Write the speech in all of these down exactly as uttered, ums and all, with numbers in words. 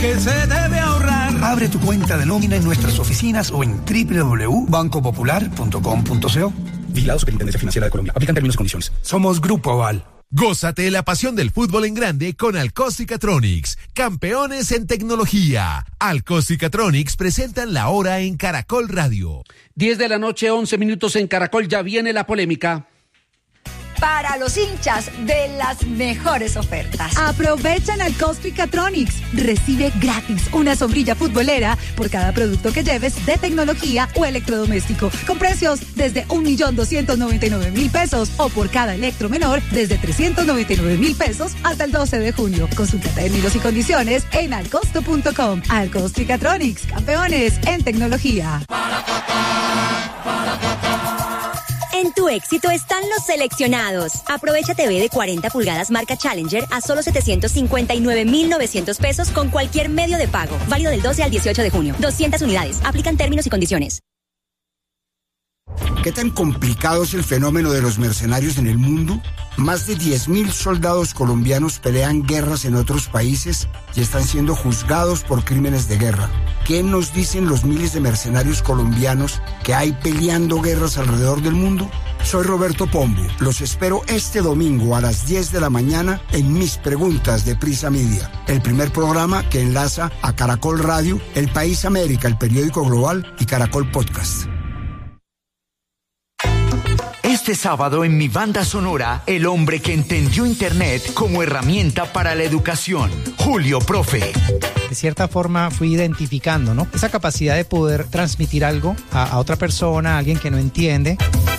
que se debe ahorrar. Abre tu cuenta de nómina en nuestras oficinas o en doble u doble u doble u punto banco popular punto com punto co. Vigilado Superintendencia Financiera de Colombia. Aplican términos y condiciones. Somos Grupo Aval. Gózate la pasión del fútbol en grande con Alcos-Cicatronics, campeones en tecnología. Alcos-Cicatronics presentan la hora en Caracol Radio. diez de la noche, once minutos en Caracol, ya viene la polémica. Para los hinchas de las mejores ofertas. Aprovechan Alcos-Cicatronics. Recibe gratis una sombrilla futbolera por cada producto que lleves de tecnología o electrodoméstico, con precios desde un millón doscientos noventa y nueve mil pesos o por cada electro menor desde trescientos noventa y nueve mil pesos hasta el doce de junio. Consulta términos y condiciones en alcosto punto com. Alcos-Cicatronics, campeones en tecnología. En tu éxito están los seleccionados. Aprovecha T V de cuarenta pulgadas marca Challenger a solo setecientos cincuenta y nueve mil novecientos pesos con cualquier medio de pago. Válido del doce al dieciocho de junio. doscientas unidades. Aplican términos y condiciones. ¿Qué tan complicado es el fenómeno de los mercenarios en el mundo? Más de diez mil soldados colombianos pelean guerras en otros países y están siendo juzgados por crímenes de guerra. ¿Qué nos dicen los miles de mercenarios colombianos que hay peleando guerras alrededor del mundo? Soy Roberto Pombo. Los espero este domingo a las diez de la mañana en Mis Preguntas de Prisa Media, el primer programa que enlaza a Caracol Radio, El País América, el periódico global y Caracol Podcast. Este sábado en mi banda sonora, el hombre que entendió Internet como herramienta para la educación, Julio Profe. De cierta forma fui identificando, ¿no? Esa capacidad de poder transmitir algo a, a otra persona, a alguien que no entiende.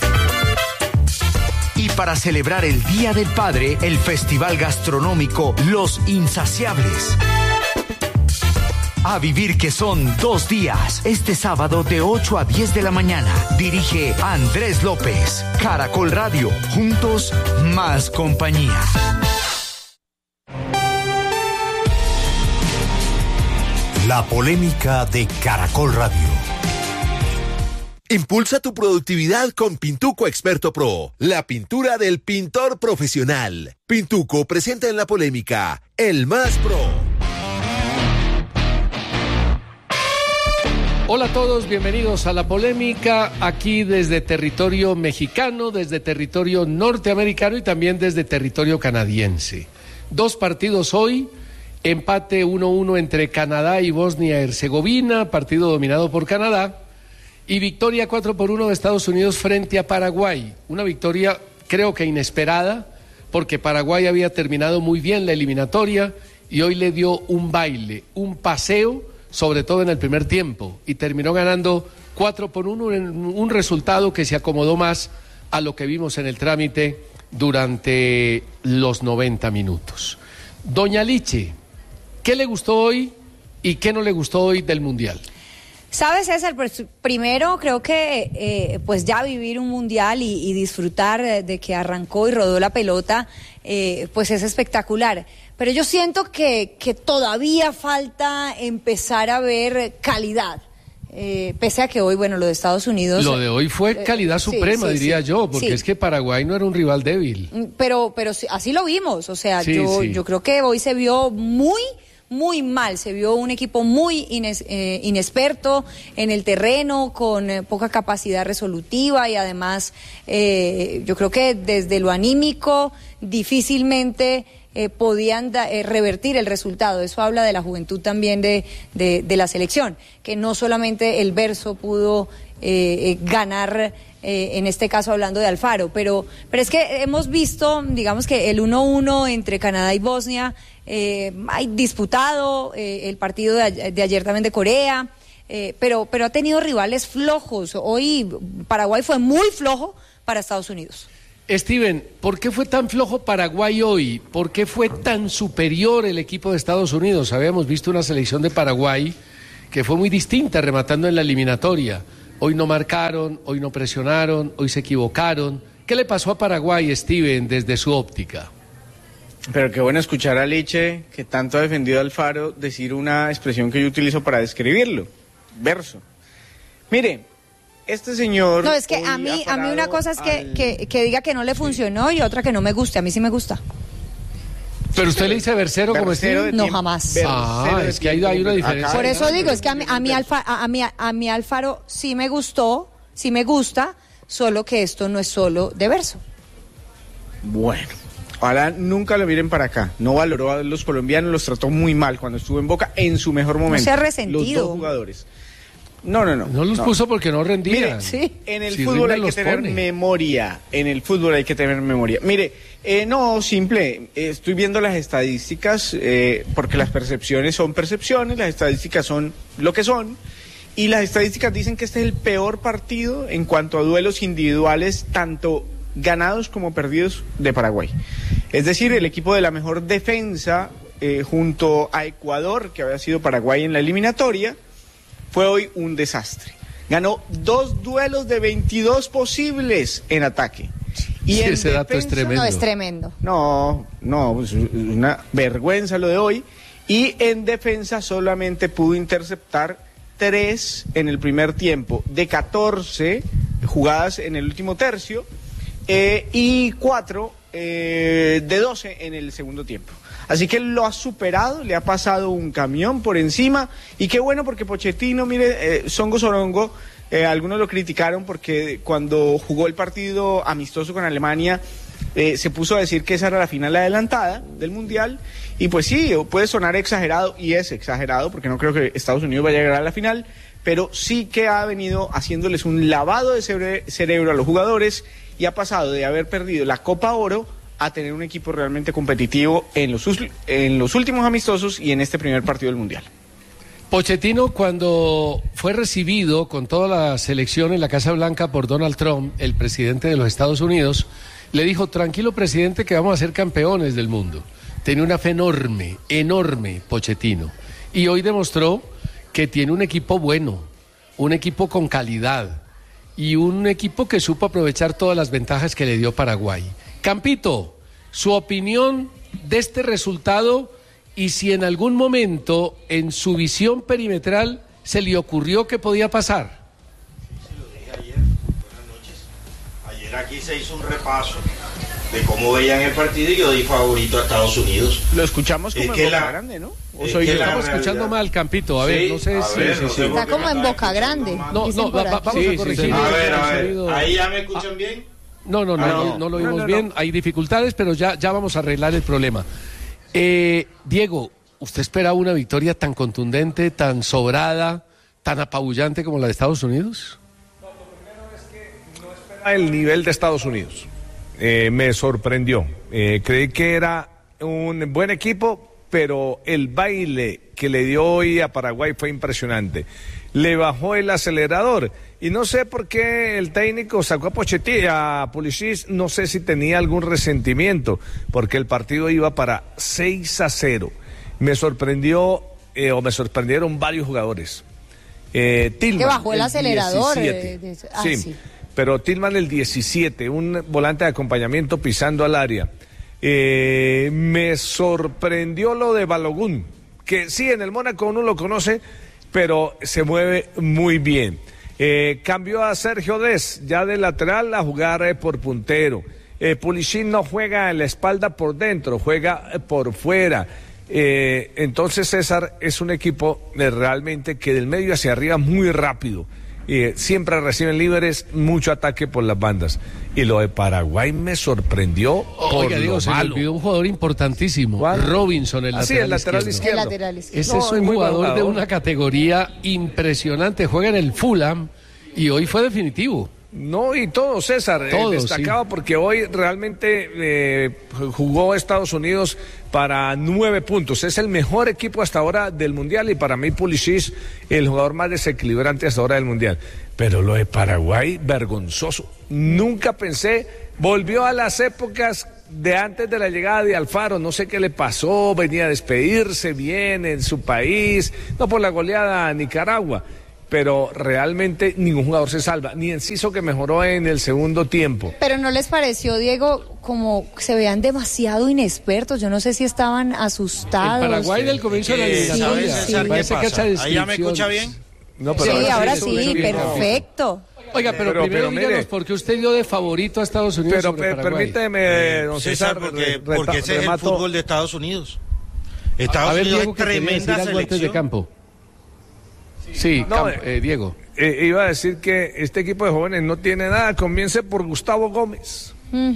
Y para celebrar el Día del Padre, el festival gastronómico Los Insaciables. A vivir que son dos días, este sábado de ocho a diez de la mañana. Dirige Andrés López. Caracol Radio, juntos más compañía. La polémica de Caracol Radio. Impulsa tu productividad con Pintuco Experto Pro, la pintura del pintor profesional. Pintuco presenta en la polémica El Más Pro. Hola a todos, bienvenidos a la polémica, aquí desde territorio mexicano, desde territorio norteamericano y también desde territorio canadiense. Dos partidos hoy, empate uno uno entre Canadá y Bosnia-Herzegovina, partido dominado por Canadá, y victoria cuatro por uno de Estados Unidos frente a Paraguay. Una victoria creo que inesperada, porque Paraguay había terminado muy bien la eliminatoria y hoy le dio un baile, un paseo, sobre todo en el primer tiempo, y terminó ganando cuatro por uno, en un resultado que se acomodó más a lo que vimos en el trámite durante los noventa minutos. Doña Liche, ¿qué le gustó hoy y qué no le gustó hoy del Mundial? Sabes, César, pues primero creo que eh, pues ya vivir un mundial y, y disfrutar de, de que arrancó y rodó la pelota, eh, pues es espectacular. Pero yo siento que, que todavía falta empezar a ver calidad. Eh, pese a que hoy, bueno, lo de Estados Unidos... Lo de hoy fue calidad eh, suprema, sí, sí, diría sí, yo, porque sí. Es que Paraguay no era un rival débil. Pero, pero así lo vimos, o sea, sí, yo, sí. yo creo que hoy se vio muy... muy mal, se vio un equipo muy ines, eh, inexperto en el terreno, con eh, poca capacidad resolutiva y además eh, yo creo que desde lo anímico difícilmente eh, podían da, eh, revertir el resultado. Eso habla de la juventud también de, de, de la selección, que no solamente el verso pudo eh, eh, ganar, eh, en este caso hablando de Alfaro, pero, pero es que hemos visto, digamos que el uno uno entre Canadá y Bosnia, Eh, hay disputado eh, el partido de, de ayer también de Corea, eh, pero, pero ha tenido rivales flojos. Hoy Paraguay fue muy flojo para Estados Unidos. Steven, ¿por qué fue tan flojo Paraguay hoy? ¿Por qué fue tan superior el equipo de Estados Unidos? Habíamos visto una selección de Paraguay que fue muy distinta rematando en la eliminatoria. Hoy no marcaron, hoy no presionaron, hoy se equivocaron. ¿Qué le pasó a Paraguay, Steven, desde su óptica? Pero qué bueno escuchar a Liche, que tanto ha defendido a Alfaro, decir una expresión que yo utilizo para describirlo, verso. Mire, este señor... No, es que a mí, a mí una cosa es que, al... que, que diga que no le funcionó y otra que no me guste, a mí sí me gusta. Pero usted le dice Bercero como Bercero estilo. No, jamás. Ah, es que ahí hay una diferencia. Por eso digo, es que a mí, a mí, Alfa, a, mí, a mí Alfaro sí me gustó, sí me gusta, solo que esto no es solo de verso. Bueno, ojalá nunca lo miren para acá. No valoró a los colombianos, los trató muy mal cuando estuvo en Boca en su mejor momento. No sea resentido. Los dos jugadores. No, no, no. No los no. puso porque no rendían. Mire, sí. en el Si fútbol hay rinden, que los tener pone. memoria. En el fútbol hay que tener memoria. Mire, eh, no, simple. eh, estoy viendo las estadísticas eh, porque las percepciones son percepciones, las estadísticas son lo que son. Y las estadísticas dicen que este es el peor partido en cuanto a duelos individuales, tanto ganados como perdidos de Paraguay. Es decir, el equipo de la mejor defensa eh, junto a Ecuador, que había sido Paraguay en la eliminatoria, fue hoy un desastre. Ganó dos duelos de veintidós posibles en ataque. Y Sí, en ese dato es defensa- tremendo. No, es tremendo. No, no, pues, una vergüenza lo de hoy. Y en defensa solamente pudo interceptar tres en el primer tiempo, de catorce jugadas en el último tercio, eh, y cuatro eh, de doce en el segundo tiempo. Así que lo ha superado, le ha pasado un camión por encima, y qué bueno porque Pochettino, mire, eh, Songo Sorongo, eh, algunos lo criticaron porque cuando jugó el partido amistoso con Alemania, eh, se puso a decir que esa era la final adelantada del Mundial, y pues sí, puede sonar exagerado, y es exagerado, porque no creo que Estados Unidos vaya a llegar a la final, pero sí que ha venido haciéndoles un lavado de cere- cerebro a los jugadores, y ha pasado de haber perdido la Copa Oro a tener un equipo realmente competitivo en los, us- en los últimos amistosos y en este primer partido del Mundial. Pochettino, cuando fue recibido con toda la selección en la Casa Blanca por Donald Trump, el presidente de los Estados Unidos, le dijo: tranquilo, presidente, que vamos a ser campeones del mundo. Tenía una fe enorme, enorme Pochettino. Y hoy demostró que tiene un equipo bueno, un equipo con calidad y un equipo que supo aprovechar todas las ventajas que le dio Paraguay. Campito, su opinión de este resultado y si en algún momento en su visión perimetral se le ocurrió que podía pasar. Ayer aquí se hizo un repaso de cómo veían el partido y yo di favorito a Estados Unidos. Lo escuchamos como Es en que Boca la- Grande, ¿no? ¿O es soy que yo? la Estamos realidad- escuchando mal, Campito. A ver, Sí, no sé a si... ver, si- no si- sé por Está qué como me en están Boca escuchando Grande. mal. No, dicen no, por va- ahí. vamos Sí, a sí, corregir. sí. A ver, a el ver, sonido. ahí ya me escuchan bien. No, no, no, Ah, no, no. no lo No, oímos no, bien. no. Hay dificultades, pero ya, ya vamos a arreglar el problema. Eh, Diego, ¿usted esperaba una victoria tan contundente, tan sobrada, tan apabullante como la de Estados Unidos? El nivel de Estados Unidos eh, me sorprendió. Eh, creí que era un buen equipo, pero el baile que le dio hoy a Paraguay fue impresionante. Le bajó el acelerador y no sé por qué el técnico sacó a Pochettino, a Pulisic, no sé si tenía algún resentimiento, porque el partido iba para seis a cero. Me sorprendió, eh, o me sorprendieron varios jugadores. Eh, Tillman, Que bajó el acelerador, diecisiete. eh, de- ah, sí, sí. pero Tillman el diecisiete, un volante de acompañamiento pisando al área. Eh, me sorprendió lo de Balogun, que sí, en el Mónaco uno lo conoce, pero se mueve muy bien. Eh, cambió a Sergio Dest, ya de lateral, a jugar eh, por puntero. Eh, Pulisic no juega en la espalda por dentro, juega eh, por fuera. Eh, entonces César es un equipo eh, realmente que del medio hacia arriba muy rápido. Eh, siempre reciben libres, mucho ataque por las bandas. Y lo de Paraguay me sorprendió por Oiga, Diego, lo se le malo. olvidó un jugador importantísimo, ¿Cuál? Robinson, el Ah, sí, lateral, el lateral izquierdo. izquierdo. El lateral izquierdo. Ese No, es es un muy buen jugador de jugador. una categoría impresionante. Juega en el Fulham y hoy fue definitivo. No, y todo, César, eh, Todo, destacaba sí. porque hoy realmente eh, jugó Estados Unidos para nueve puntos. Es el mejor equipo hasta ahora del Mundial y para mí Pulisic el jugador más desequilibrante hasta ahora del Mundial. Pero lo de Paraguay, vergonzoso. Nunca pensé, volvió a las épocas de antes de la llegada de Alfaro, no sé qué le pasó, venía a despedirse bien en su país, no por la goleada a Nicaragua. Pero realmente ningún jugador se salva, ni Enciso que mejoró en el segundo tiempo. Pero ¿no les pareció, Diego, como se veían demasiado inexpertos? Yo no sé si estaban asustados. El Paraguay del comienzo de la Eh, eliminatoria. ¿sabes, César, qué Parece que pasa? esa ¿Ahí ya me escucha descripción- bien? No, Sí, ahora se sí, escucha bien. perfecto. Oiga, pero, pero primero pero, díganos, ¿por qué usted dio de favorito a Estados Unidos pero, sobre pero Paraguay? Permíteme, don César, porque, porque ese es el fútbol de Estados Unidos. Estados a ver, Unidos Diego, es tremenda selección. De campo. Sí, no, campo, eh, Diego. Eh, iba a decir que este equipo de jóvenes no tiene nada. Comience por Gustavo Gómez. Mm.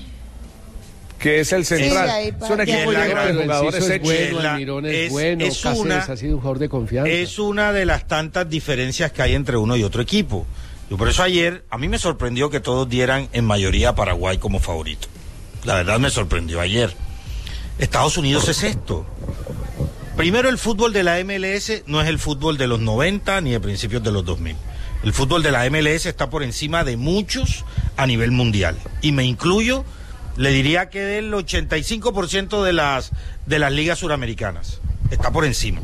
Que es el central. Sí, es un equipo lleno de jugadores es bueno, Almirón es, es bueno, es Cáceres una, ha sido un jugador de confianza. Es una de las tantas diferencias que hay entre uno y otro equipo. Y por eso ayer, a mí me sorprendió que todos dieran en mayoría a Paraguay como favorito. La verdad me sorprendió ayer. Estados Unidos es esto. Primero, el fútbol de la M L S no es el fútbol de los noventa ni de principios de los dos mil. El fútbol de la M L S está por encima de muchos a nivel mundial. Y me incluyo... Le diría que del ochenta y cinco por ciento de las, de las ligas suramericanas. Está por encima.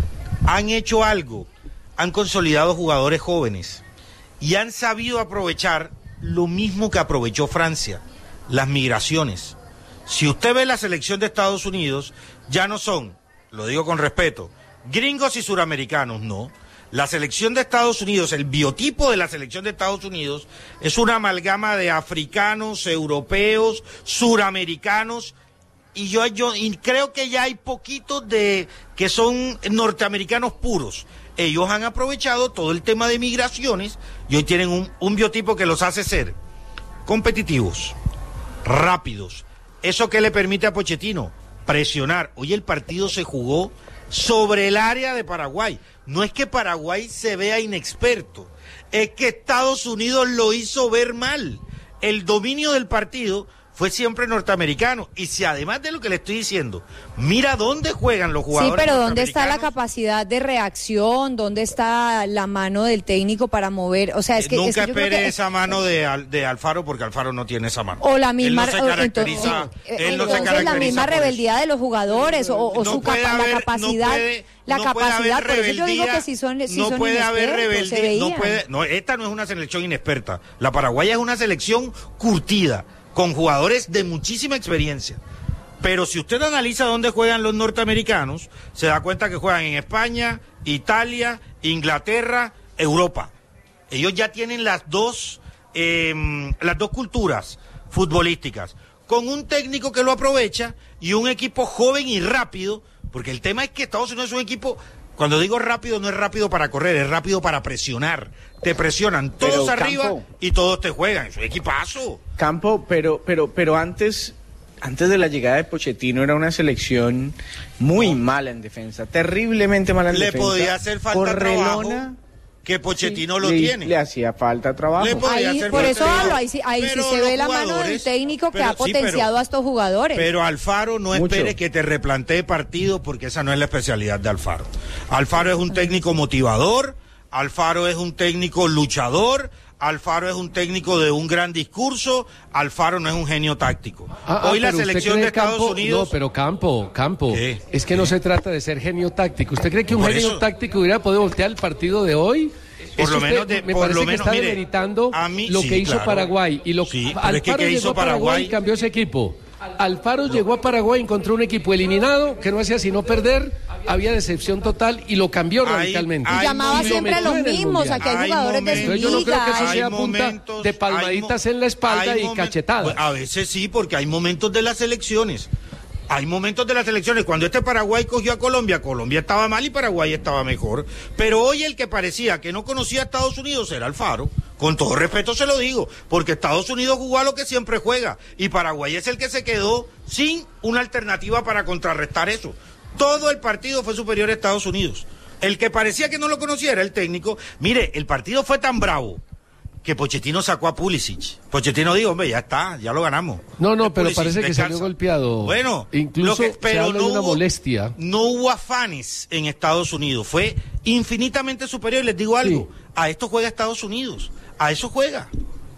Han hecho algo, han consolidado jugadores jóvenes y han sabido aprovechar lo mismo que aprovechó Francia, las migraciones. Si usted ve la selección de Estados Unidos, ya no son, lo digo con respeto, gringos y suramericanos, no. La selección de Estados Unidos, el biotipo de la selección de Estados Unidos es una amalgama de africanos, europeos, suramericanos y yo, yo y creo que ya hay poquitos de que son norteamericanos puros. Ellos han aprovechado todo el tema de migraciones y hoy tienen un, un biotipo que los hace ser competitivos, rápidos. ¿Eso qué le permite a Pochettino? Presionar. Hoy el partido se jugó sobre el área de Paraguay. No es que Paraguay se vea inexperto, es que Estados Unidos lo hizo ver mal. El dominio del partido fue siempre norteamericano. Y si además de lo que le estoy diciendo, mira dónde juegan los jugadores. Sí, pero ¿dónde está la capacidad de reacción? ¿Dónde está la mano del técnico para mover? O sea, es que... Eh, nunca es que espere que esa mano de, de Alfaro, porque Alfaro no tiene esa mano. O la misma... Él no se caracteriza... Entonces, él no se caracteriza la misma rebeldía de los jugadores, o, o no su capa, haber, la capacidad... No puede, la no capacidad, por eso yo digo que si son, si no son puede haber rebeldía, no puede, no, esta no es una selección inexperta. La paraguaya es una selección curtida, con jugadores de muchísima experiencia. Pero si usted analiza dónde juegan los norteamericanos, se da cuenta que juegan en España, Italia, Inglaterra, Europa. Ellos ya tienen las dos, eh, las dos culturas futbolísticas, con un técnico que lo aprovecha y un equipo joven y rápido, porque el tema es que Estados Unidos es un equipo, cuando digo rápido, no es rápido para correr, es rápido para presionar. Te presionan todos pero, arriba Campo, y todos te juegan, es un equipazo. Campo, pero, pero, pero antes, antes de la llegada de Pochettino era una selección muy no. mala en defensa, terriblemente mala en Le defensa. Le podía hacer falta trabajo. Que Pochettino sí, lo le, tiene. Le hacía falta trabajo. Ahí, por eso hablo, ahí, sí, ahí sí se ve la mano del técnico que pero, ha potenciado sí, pero, a estos jugadores. Pero Alfaro no Mucho. espere que te replantee partidos porque esa no es la especialidad de Alfaro. Alfaro es un técnico motivador, Alfaro es un técnico luchador, Alfaro es un técnico de un gran discurso, Alfaro no es un genio táctico. Ah, Hoy ah, la selección de Estados Campo, Unidos... No, pero Campo, Campo, ¿Qué? es que ¿Qué? no se trata de ser genio táctico. ¿Usted cree que un Por genio eso... táctico hubiera podido voltear el partido de hoy? Por lo usted, menos de, me por parece lo que menos, está mire, demeritando a mí, lo sí, que hizo claro. Paraguay. Y lo, sí, Alfaro es que, ¿qué llegó hizo a Paraguay, Paraguay y cambió ese equipo. Alfaro llegó a Paraguay, encontró un equipo eliminado que no hacía sino perder, había decepción total y lo cambió hay, radicalmente. Y llamaba siempre a los mismos, a que hay, hay jugadores momentos, de su liga. Yo no creo que eso sea momentos, punta de palmaditas en la espalda y cachetadas. A veces sí, porque hay momentos de las elecciones. Hay momentos de las elecciones, cuando este Paraguay cogió a Colombia, Colombia estaba mal y Paraguay estaba mejor, pero hoy el que parecía que no conocía a Estados Unidos era Alfaro, con todo respeto se lo digo, porque Estados Unidos jugó a lo que siempre juega, y Paraguay es el que se quedó sin una alternativa para contrarrestar eso. Todo el partido fue superior a Estados Unidos. El que parecía que no lo conocía era el técnico. Mire, el partido fue tan bravo que Pochettino sacó a Pulisic. Pochettino dijo, hombre, ya está, ya lo ganamos. No, no, pero Pulisic, parece que descansa. salió golpeado. Bueno, incluso lo que, pero se habla no de una hubo, molestia. No hubo afanes en Estados Unidos, fue infinitamente superior. Les digo algo, sí. A esto juega Estados Unidos, a eso juega.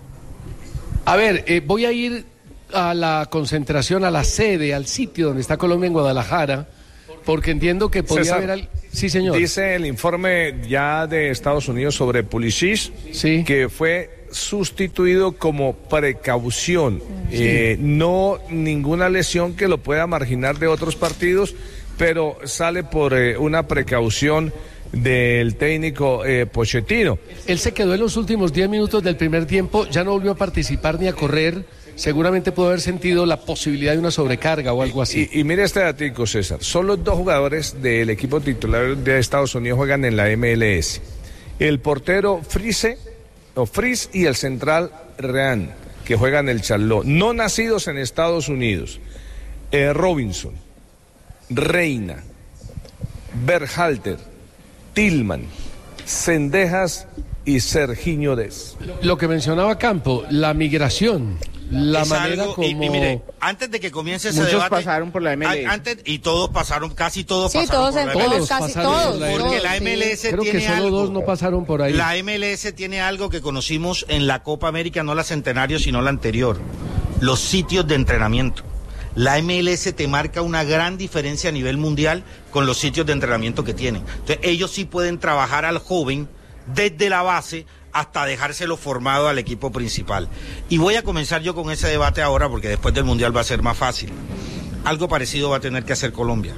A ver, eh, voy a ir a la concentración, a la sede, al sitio donde está Colombia en Guadalajara, porque entiendo que podría César, haber... Al... Sí, señor. Dice el informe ya de Estados Unidos sobre Pulisic, sí. que fue sustituido como precaución, sí. eh, no ninguna lesión que lo pueda marginar de otros partidos, pero sale por eh, una precaución del técnico eh, Pochettino. Él se quedó en los últimos diez minutos del primer tiempo, ya no volvió a participar ni a correr. Seguramente pudo haber sentido la posibilidad de una sobrecarga o algo así. Y, y mire este datico, César. Solo dos jugadores del equipo titular de Estados Unidos juegan en la M L S. El portero Frise, o Fries, y el central Rean, que juegan en el Charlotte. No nacidos en Estados Unidos. Eh, Robinson, Reina, Berhalter, Tillman, Cendejas y Sergiño Dez. Lo que mencionaba Campo, la migración. La es manera algo, como... y, y mire, antes de que comience ese Muchos debate... pasaron por la M L S. a- Antes, y todos pasaron, casi todos Sí, pasaron todos por en la todos, M L S. casi pasaron todos. por la Porque todos, la M L S Creo que tiene solo algo. dos no pasaron por ahí. La M L S tiene algo que conocimos en la Copa América, no la Centenario, sino la anterior. Los sitios de entrenamiento. La M L S te marca una gran diferencia a nivel mundial con los sitios de entrenamiento que tienen. Entonces, ellos sí pueden trabajar al joven desde la base hasta dejárselo formado al equipo principal. Y voy a comenzar yo con ese debate ahora porque después del Mundial va a ser más fácil. Algo parecido va a tener que hacer Colombia.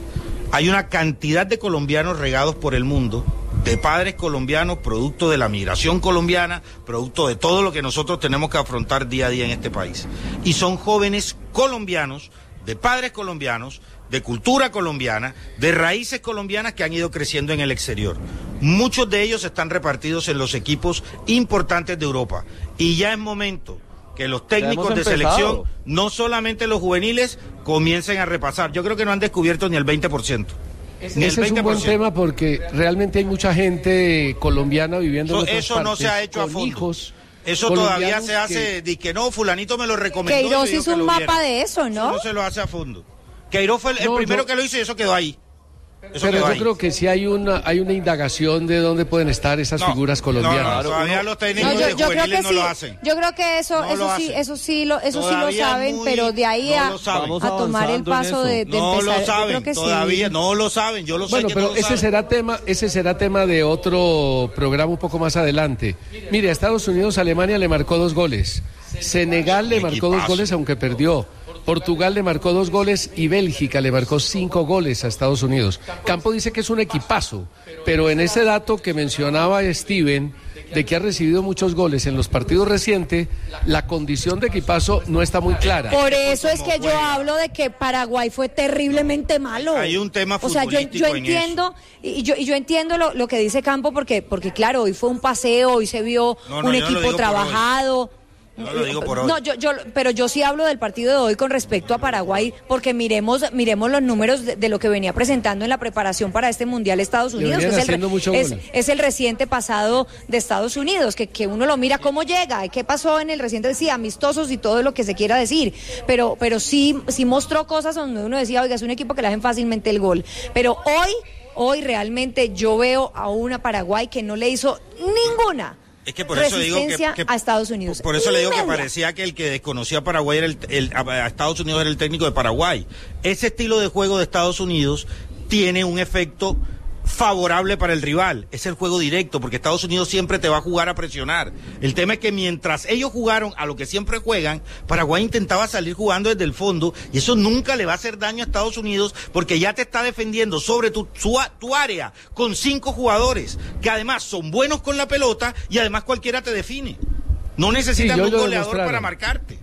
Hay una cantidad de colombianos regados por el mundo, de padres colombianos, producto de la migración colombiana, producto de todo lo que nosotros tenemos que afrontar día a día en este país. Y son jóvenes colombianos, de padres colombianos, de cultura colombiana, de raíces colombianas que han ido creciendo en el exterior. Muchos de ellos están repartidos en los equipos importantes de Europa. Y ya es momento que los técnicos de selección, no solamente los juveniles, comiencen a repasar. Yo creo que no han descubierto ni el veinte por ciento. Ni el Ese es un buen tema porque realmente hay mucha gente colombiana viviendo en otras Eso partes, no se ha hecho a con fondo. hijos Eso todavía colombianos se hace, que- de que no, fulanito me lo recomendó. Queiroz y me dijo hizo que un lo mapa viera. de eso, Eso ¿no? no se lo hace a fondo. Queiroz fue el, el No, primero yo- que lo hizo y eso quedó ahí. Eso Pero quedó yo ahí. creo que sí hay una hay una indagación de dónde pueden estar esas No, figuras colombianas. no, no, todavía los técnicos No, yo, de yo creo juveniles que no sí. lo hacen. Yo creo que eso, No lo eso sí, hacen. eso sí lo, eso sí lo Todavía saben, muy- pero de ahí no a, lo saben. a tomar el paso de, de No empezar. lo yo saben, creo que todavía sí. no lo saben, yo lo Bueno, sé que pero no lo ese saben. será tema, ese será tema de otro programa un poco más adelante. Mire, a Estados Unidos, Alemania le marcó dos goles. Senegal le marcó dos Equipazo. goles, aunque perdió. Portugal le marcó dos goles y Bélgica le marcó cinco goles a Estados Unidos. Campo dice que es un equipazo, pero en ese dato que mencionaba Steven, de que ha recibido muchos goles en los partidos recientes, la condición de equipazo no está muy clara. Por eso es que yo hablo de que Paraguay fue terriblemente malo. Hay un tema O sea, yo, futbolístico yo en entiendo y yo, y yo entiendo lo, lo que dice Campo porque porque claro, hoy fue un paseo, hoy se vio No, no, un yo no lo equipo digo por trabajado. No lo digo por hoy. No, yo, yo, pero yo sí hablo del partido de hoy con respecto a Paraguay, porque miremos, miremos los números de, de lo que venía presentando en la preparación para este Mundial Estados Le Unidos, que venían es el, haciendo mucho es, gol. es el reciente pasado de Estados Unidos, que, que uno lo mira cómo llega, qué pasó en el reciente, sí, amistosos y todo lo que se quiera decir, pero, pero sí, sí mostró cosas donde uno decía, oiga, es un equipo que le hacen fácilmente el gol, pero hoy, hoy realmente yo veo a una Paraguay que no le hizo ninguna Es que por eso digo que, resistencia que- a Estados Unidos. por eso le digo que Media. parecía que el que desconocía a Paraguay era el, el- a Estados Unidos era el técnico de Paraguay. Ese estilo de juego de Estados Unidos tiene un efecto favorable para el rival, es el juego directo, porque Estados Unidos siempre te va a jugar a presionar. El tema es que mientras ellos jugaron a lo que siempre juegan, Paraguay intentaba salir jugando desde el fondo, y eso nunca le va a hacer daño a Estados Unidos, porque ya te está defendiendo sobre tu, su a- tu área con cinco jugadores, que además son buenos con la pelota, y además cualquiera te define. No necesitas Sí, yo un lo goleador demostraron. para marcarte.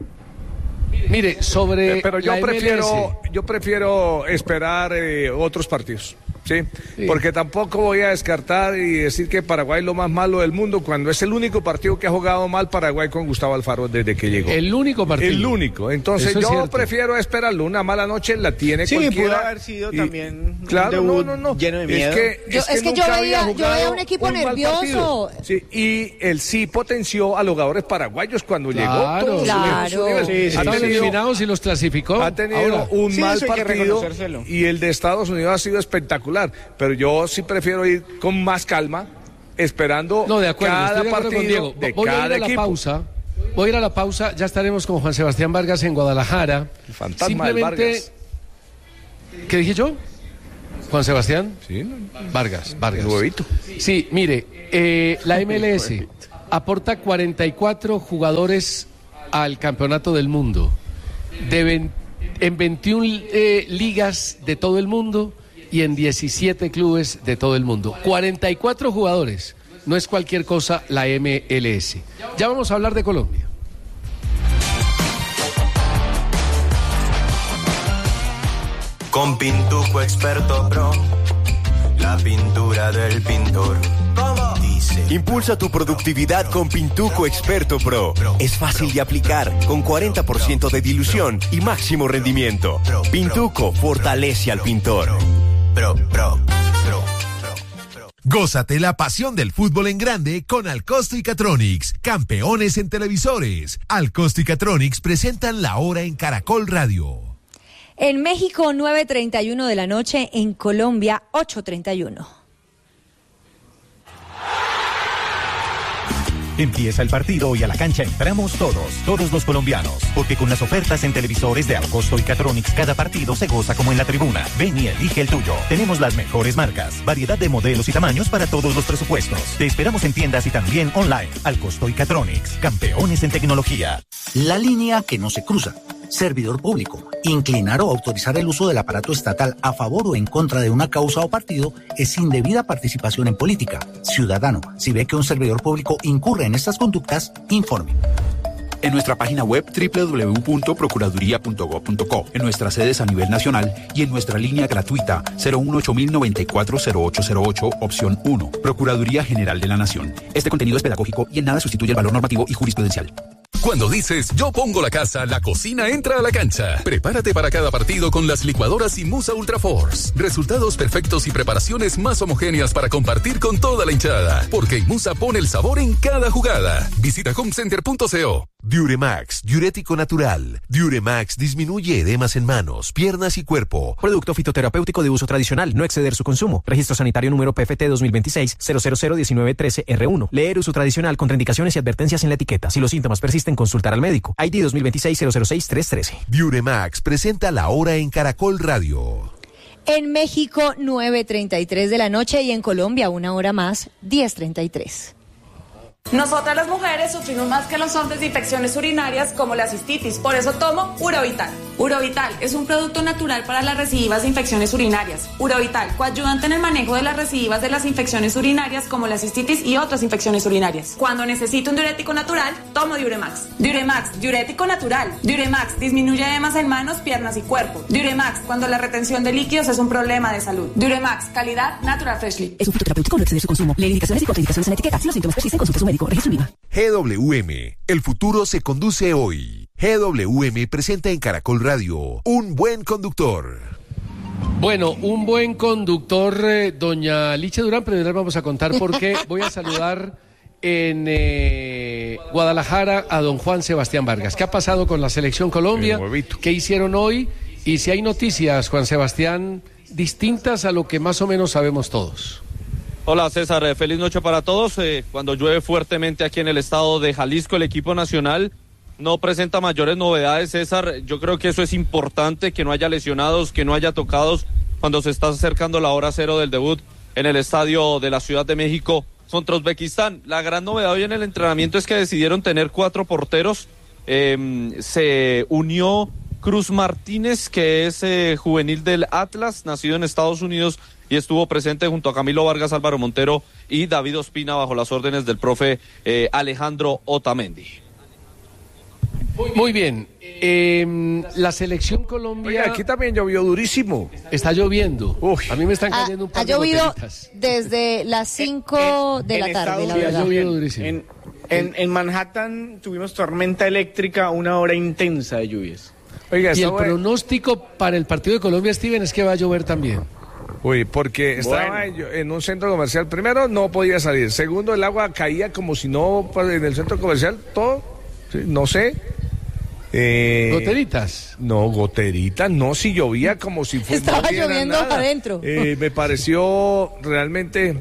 Mire, sobre Eh, Pero yo la M L S. prefiero, yo prefiero esperar eh, otros partidos. ¿Sí? Sí. Porque tampoco voy a descartar y decir que Paraguay es lo más malo del mundo cuando es el único partido que ha jugado mal Paraguay con Gustavo Alfaro desde que llegó. El único partido. El único. Entonces Eso es yo cierto. prefiero esperarlo. Una mala noche la tiene Sí, cualquiera. pudo haber sido Y- también un claro, debut no, no, no. lleno de miedo. Es que, Yo- es que yo nunca veía- había yo veía jugado un equipo mal nervioso. partido. Sí, y él sí potenció a los jugadores paraguayos cuando Claro, llegó. todos claro. su nivel. Sí, sí, Ha Estaban tenido- eliminados y los clasificó. ha tenido Ahora, un Sí, mal eso hay que partido reconocérselo. y el de Estados Unidos ha sido espectacular, pero yo sí prefiero ir con más calma, esperando no, de acuerdo, cada estoy de acuerdo con partido Diego. de Voy a cada ir a la equipo. pausa. Voy a ir a la pausa. Ya estaremos con Juan Sebastián Vargas en Guadalajara. El fantasma del Vargas. ¿Qué dije yo? Juan Sebastián Sí, no, Vargas. Vargas. el huevito. Sí, mire, eh, la M L S aporta cuarenta y cuatro jugadores al campeonato del mundo. De vein- en veintiuna eh, ligas de todo el mundo y en diecisiete clubes de todo el mundo. cuarenta y cuatro jugadores. No es cualquier cosa la M L S. Ya vamos a hablar de Colombia. Con Pintuco Experto Pro, la pintura del pintor. ¿Cómo? Dice. Impulsa tu productividad con Pintuco Experto Pro. Es fácil de aplicar, con cuarenta por ciento de dilución y máximo rendimiento. Pintuco fortalece al pintor. Pro, pro, pro. Gózate la pasión del fútbol en grande con Alcosto y Catronics, campeones en televisores. Alcosto y Catronics presentan La Hora en Caracol Radio. En México, nueve treinta y uno de la noche, en Colombia, ocho treinta y uno. Empieza el partido y a la cancha entramos todos, todos los colombianos, porque con las ofertas en televisores de Alcosto y Catronics cada partido se goza como en la tribuna. Ven y elige el tuyo. Tenemos las mejores marcas, variedad de modelos y tamaños para todos los presupuestos. Te esperamos en tiendas y también online. Alcosto y Catronics, campeones en tecnología. La línea que no se cruza. Servidor público. Inclinar o autorizar el uso del aparato estatal a favor o en contra de una causa o partido es indebida participación en política. Ciudadano, si ve que un servidor público incurre en estas conductas, informe. En nuestra página web doble u doble u doble u punto procuraduría punto gob punto co, en nuestras sedes a nivel nacional y en nuestra línea gratuita cero uno ocho mil noventa y cuatro cero ocho cero ocho, opción uno. Procuraduría General de la Nación. Este contenido es pedagógico y en nada sustituye el valor normativo y jurisprudencial. Cuando dices yo pongo la casa, la cocina entra a la cancha. Prepárate para cada partido con las licuadoras Imusa Ultra Force. Resultados perfectos y preparaciones más homogéneas para compartir con toda la hinchada. Porque Imusa pone el sabor en cada jugada. Visita homecenter punto co. Diuremax, diurético natural. Diuremax disminuye edemas en manos, piernas y cuerpo. Producto fitoterapéutico de uso tradicional, no exceder su consumo. Registro sanitario número P F T dos mil veintiséis cero cero cero diecinueve trece R uno. Leer uso tradicional, contraindicaciones y advertencias en la etiqueta. Si los síntomas persisten, consultar al médico. I D dos mil veintiséis cero cero seis tres trece. Diuremax presenta La Hora en Caracol Radio. En México, nueve treinta y tres de la noche y en Colombia, una hora más, diez treinta y tres. Nosotras las mujeres sufrimos más que los hombres de infecciones urinarias como la cistitis, por eso tomo Urovital. Urovital es un producto natural para las recidivas de infecciones urinarias. Urovital, coayudante en el manejo de las recidivas de las infecciones urinarias como la cistitis y otras infecciones urinarias. Cuando necesito un diurético natural, tomo Diuremax. Diuremax, diurético natural. Diuremax disminuye edemas en manos, piernas y cuerpo. Diuremax, cuando la retención de líquidos es un problema de salud. Diuremax, calidad Natural Freshly. Es un fitoterapéutico, no exceder su consumo. Lee indicaciones y contraindicaciones en la etiqueta. Si los síntomas persisten, consulte a su médico. Registro I V A. G W M, el futuro se conduce hoy. G W M presenta en Caracol Radio Un Buen Conductor. Bueno, un buen conductor, eh, doña Licha Durán, pero ahora vamos a contar por qué. Voy a saludar en eh, Guadalajara a don Juan Sebastián Vargas. ¿Qué ha pasado con la Selección Colombia? ¿Qué hicieron hoy? Y si hay noticias, Juan Sebastián, distintas a lo que más o menos sabemos todos. Hola César, eh, feliz noche para todos. Eh, cuando llueve fuertemente aquí en el estado de Jalisco, el equipo nacional no presenta mayores novedades, César. Yo creo que eso es importante, que no haya lesionados, que no haya tocados cuando se está acercando la hora cero del debut en el estadio de la Ciudad de México contra Uzbekistán. La gran novedad hoy en el entrenamiento es que decidieron tener cuatro porteros. Eh, se unió Cruz Martínez, que es eh, juvenil del Atlas, nacido en Estados Unidos, y estuvo presente junto a Camilo Vargas, Álvaro Montero y David Ospina bajo las órdenes del profe eh, Alejandro Otamendi. Muy bien, eh, la Selección Colombia... Oiga, aquí también llovió durísimo. Está lloviendo. Uy. A mí me están cayendo ha, un par ha de llovido goteritas. Desde las cinco de la tarde, la verdad. Ha llovido durísimo. En, en, en Manhattan tuvimos tormenta eléctrica, una hora intensa de lluvias. Oiga, y el bueno. pronóstico para el partido de Colombia, Steven, es que va a llover también. Uy, porque estaba bueno. en un centro comercial. Primero, no podía salir. Segundo, el agua caía como si no, en el centro comercial, todo, sí, no sé. Eh, ¿Goteritas? No, goteritas, no, si llovía como si fuera. Estaba no lloviendo nada. Adentro. Eh, me pareció realmente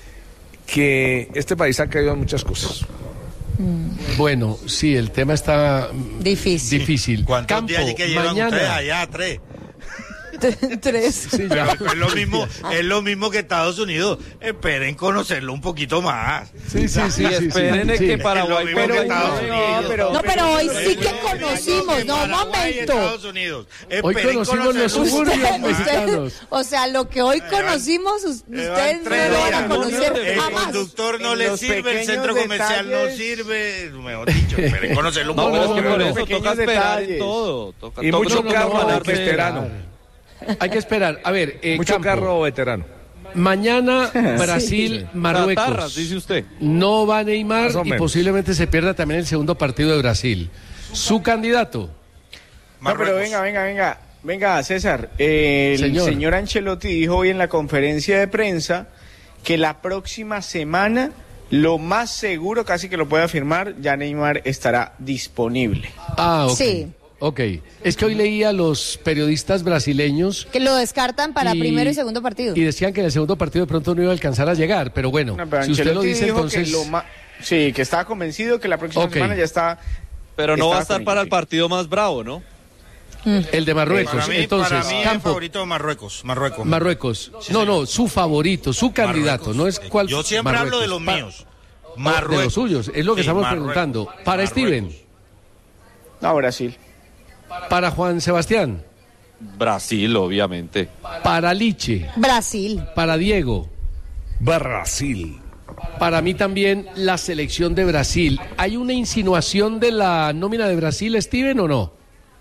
que este país ha caído en muchas cosas. Bueno, sí, el tema está difícil. difícil. ¿Cuántos Campo, días hay que llevan mañana, ustedes allá? Tres. Tres. Sí, Pero es lo mismo, es lo mismo que Estados Unidos. Esperen conocerlo un poquito más. Sí, sí, sí. Y esperen sí, sí. que Paraguay Es lo mismo que vuelva Estados a- Unidos. No, pero- No, pero hoy Pero sí es que lo mismo conocimos, que no, un Paraguay y momento. Estados Unidos. Hoy Esperen conocimos los conocerlo un suburbios poquito más. mexicanos. O sea, lo que hoy conocimos, us- Llevan ustedes no tres lo van a días. conocer El jamás. conductor no En le los sirve, el pequeños centro comercial no detalles. sirve. Mejor dicho, esperen conocerlo un No, pero es poco que más. por los eso pequeños toca esperar en detalles. todo. Toca, Y toca- mucho toca carro ganarse- veterano. Hay que esperar. A ver, eh, Mucho Campo, carro veterano. mañana Brasil, Marruecos. Catarras, dice usted. No va Neymar Más o y menos. posiblemente se pierda también el segundo partido de Brasil. Su candidato. No, pero Marruecos. venga, venga, venga. Venga, César. eh, el Señor. señor. Ancelotti dijo hoy en la conferencia de prensa que la próxima semana, lo más seguro, casi que lo puede afirmar, ya Neymar estará disponible. Ah, ok. Sí. Ok. Es que hoy leía a los periodistas brasileños Que lo descartan para Y- primero y segundo partido. y decían que en el segundo partido de pronto no iba a alcanzar a llegar, pero bueno, No, pero si usted lo Ancelotti dice dijo entonces... que lo ma- sí, que estaba convencido que la próxima Ok. semana ya está. Pero no va a estaba estar con para el ellos, partido más bravo, ¿no? El de Marruecos. Para mí, entonces, para mí el Campo, favorito Marruecos. Marruecos. Marruecos. No, no, su favorito, su candidato, Marruecos. no es cuál. Yo siempre hablo de los Pa- míos. De Marruecos. los suyos, es lo que Sí, estamos Marruecos. preguntando. Para Marruecos. Steven, No, Brasil. para Juan Sebastián, Brasil, obviamente. para Liche, Brasil. para Diego, Brasil. para mí también la selección de Brasil. ¿Hay una insinuación de la nómina de Brasil, Steven, o no?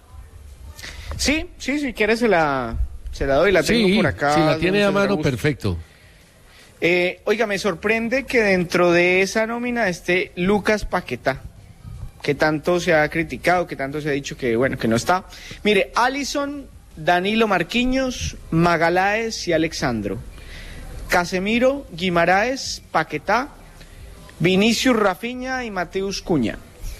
Sí, sí, si quieres se la, se la doy, la tengo Sí, por acá. si la tiene don a César mano, Augusto. perfecto. Eh, oiga, me sorprende que dentro de esa nómina esté Lucas Paquetá, que tanto se ha criticado, que tanto se ha dicho que, bueno, que no está. Mire, Alisson, Danilo Marquinhos, Magaláes y Alexandro. Casemiro, Guimaraes, Paquetá, Vinicius Rafinha y Mateus Cuña.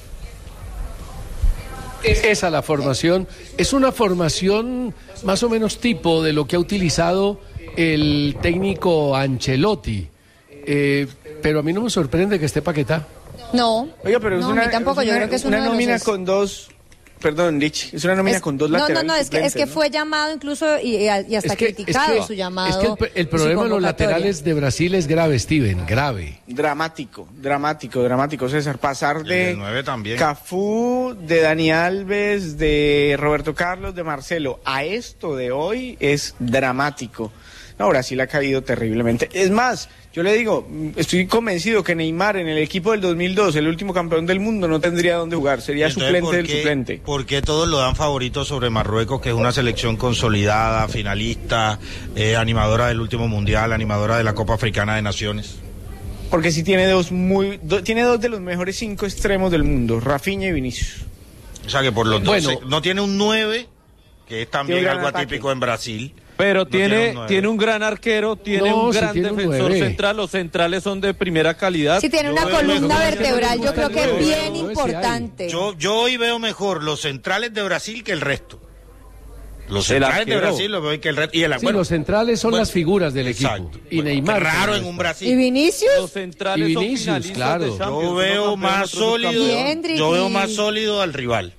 Esa la formación. Es una formación más o menos tipo de lo que ha utilizado el técnico Ancelotti. Eh, pero a mí no me sorprende que esté Paquetá. No. Oiga, pero no, es una, a mí tampoco, es yo una- creo que es una uno de los nómina ex- con dos. Perdón, Rich, es una nómina Es- con dos no, laterales. no, no, es que, es suplentes, que ¿no? fue llamado incluso y, y hasta Es que- criticado es que- su llamado. Es que el, el y su problema de los convocatoria. laterales de Brasil es grave, Steven, grave. Dramático, dramático, dramático, César. Pasar El de del nueve también. Cafú, de Dani Alves, de Roberto Carlos, de Marcelo, a esto de hoy es dramático. No, Brasil ha caído terriblemente. Es más, yo le digo, mm, estoy convencido que Neymar en el equipo del dos mil dos, el último campeón del mundo, no tendría dónde jugar. Sería Entonces, suplente ¿por del qué- suplente. ¿Por qué todos lo dan favorito sobre Marruecos, que es una selección consolidada, finalista, eh, animadora del último mundial, animadora de la Copa Africana de Naciones? Porque sí tiene dos muy, do- tiene dos de los mejores cinco extremos del mundo, Rafinha y Vinicius. O sea que por los Bueno. dos, no tiene un nueve, que es también Tiene un algo gran ataque. atípico en Brasil. Pero No tiene, tiene un nueve. tiene un gran arquero, tiene No, un sí gran tiene un defensor nueve. central, los centrales son de primera calidad. Sí, tiene una Yo veo columna mejor- vertebral, yo creo que es nueve, bien nueve sí hay. importante. Yo, yo hoy veo mejor los centrales de Brasil que el resto. Los El centrales de arquero. Brasil los veo que el resto. Y el, Sí, bueno, los centrales son bueno, las figuras del equipo. exacto. Y Bueno, Neymar. qué raro también en un está. Brasil. ¿Y Vinicius? Los centrales Y son Vinicius, finalistas claro. de Yo Champions, Yo uno veo campeón, más otro sólido, subcampeón. Y Hendrik yo veo y- más sólido al rival.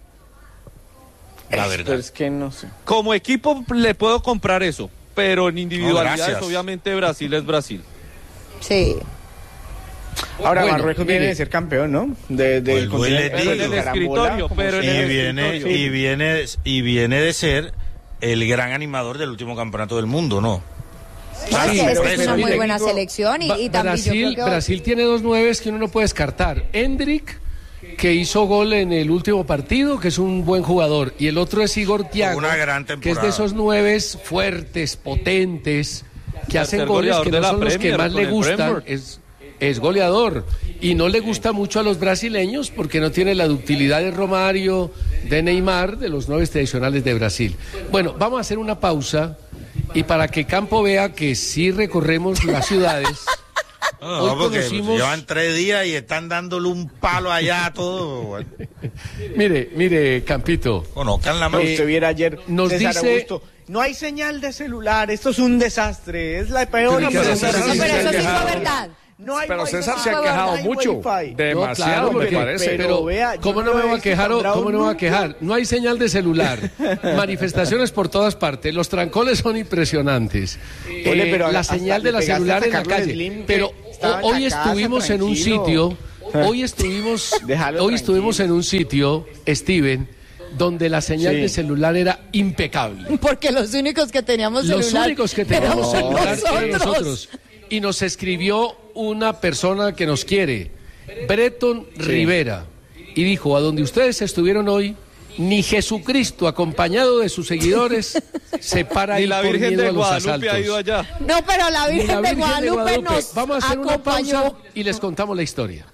La Pero verdad. es que no sé. Como equipo le puedo comprar eso, pero en individualidades gracias. obviamente Brasil es Brasil. Sí. Ahora Bueno, Marruecos mire. viene de ser campeón, ¿no? De, del Pues, continente. duele, En el digo. escritorio, pero en Y el viene, escritorio. y viene, y viene de ser el gran animador del último campeonato del mundo, ¿no? Es que es, por que es eso. una muy Mire, buena digo, selección y, Ba- y también yo Brasil, creo que Brasil tiene dos nueves que uno no puede descartar. Hendrik, que hizo gol en el último partido, que es un buen jugador. Y el otro es Igor Thiago, Una gran que es temporada. de esos nueves fuertes, potentes, que hacen Tercer goles goleador que de no la son los que Premier más con le el gustan. Brentford. Es, es goleador. Y no le gusta mucho a los brasileños porque no tiene la ductilidad de Romario, de Neymar, de los nueve tradicionales de Brasil. Bueno, vamos a hacer una pausa. Y para que Campo vea que sí recorremos las ciudades, No, hoy no, porque conocimos... llevan tres días y están dándole un palo allá a todo. Bueno, Mire, mire, Campito. conozcan la No, mano. usted viera ayer nos César dice- Augusto, no hay señal de celular, esto es un desastre, es la peor Pero ¿qué impresión. haces? No, pero eso sí Dejado. fue verdad. No hay pero wifi, César no se ha hay quejado wifi. mucho. Demasiado, No, claro, me porque- parece. Pero, Pero vea, yo ¿cómo no no me lo va he a quejar? o- encontrado ¿Cómo no me va a nunca. quejar? No hay señal de celular. Manifestaciones por todas partes. Los trancones son impresionantes. Ole, Eh, pero la hasta señal le de la pegaste a celular en la Carlos calle. Slim, que Pero estaba en hoy la casa, estuvimos en un tranquilo. sitio. Hoy estuvimos. Déjalo Hoy estuvimos en un sitio, Steven, donde la señal Sí. de celular era impecable. Porque los únicos que teníamos Los celular únicos que teníamos éramos celular eran nosotros. nosotros. Y nos escribió una persona que nos quiere, Breton Rivera, y dijo, a donde ustedes estuvieron hoy, ni Jesucristo, acompañado de sus seguidores, se para Ni ahí la por Virgen miedo de a los Guadalupe asaltos. ha ido allá. No, pero la Ni Virgen, la de, Virgen de Guadalupe Guadalupe. nos Vamos a hacer una acompañó. pausa y les contamos la historia.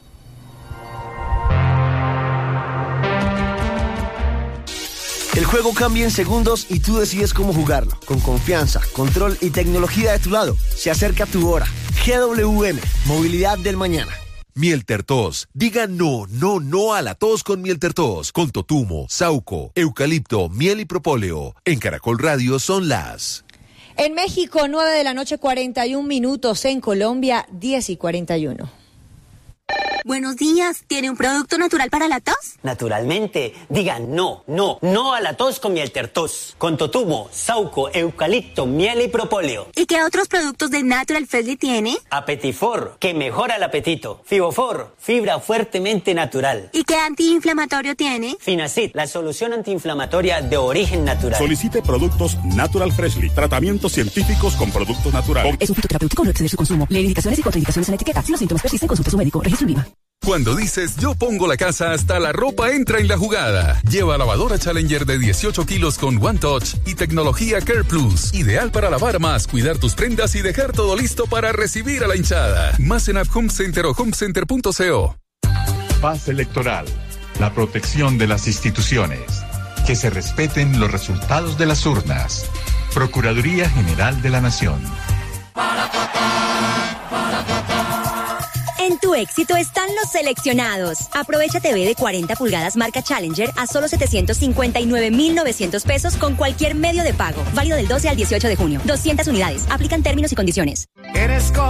El juego cambia en segundos y tú decides cómo jugarlo. Con confianza, control y tecnología de tu lado. Se acerca tu hora. G W M, Movilidad del Mañana. Miel Tertos. Diga no, no, no a la tos con Miel Tertos. Con totumo, sauco, eucalipto, miel y propóleo. En Caracol Radio son las... En México, nueve de la noche, cuarenta y un minutos. En Colombia, diez y cuarenta y uno. Buenos días, ¿tiene un producto natural para la tos? Naturalmente, diga no, no, no a la tos con miel tertos. Con totumo, sauco, eucalipto, miel y propóleo. ¿Y qué otros productos de Natural Freshly tiene? Apetifor, que mejora el apetito. Fibofor, fibra fuertemente natural. ¿Y qué antiinflamatorio tiene? Finacid, la solución antiinflamatoria de origen natural. Solicite productos Natural Freshly, tratamientos científicos con productos naturales. Es un fitoterapéutico, no exceder su consumo. Lee indicaciones y contraindicaciones en la etiqueta. Si los síntomas persisten, consulte a su médico. Registro INVIMA. Cuando dices yo pongo la casa, hasta la ropa entra en la jugada. Lleva lavadora Challenger de dieciocho kilos con One Touch y tecnología Care Plus. Ideal para lavar más, cuidar tus prendas y dejar todo listo para recibir a la hinchada. Más en App Home Center o homecenter punto co. Paz electoral. La protección de las instituciones. Que se respeten los resultados de las urnas. Procuraduría General de la Nación. En tu éxito están los seleccionados. Aprovecha T V de cuarenta pulgadas marca Challenger a solo setecientos cincuenta y nueve mil novecientos pesos con cualquier medio de pago. Válido del doce al dieciocho de junio. doscientas unidades. Aplican términos y condiciones. Eres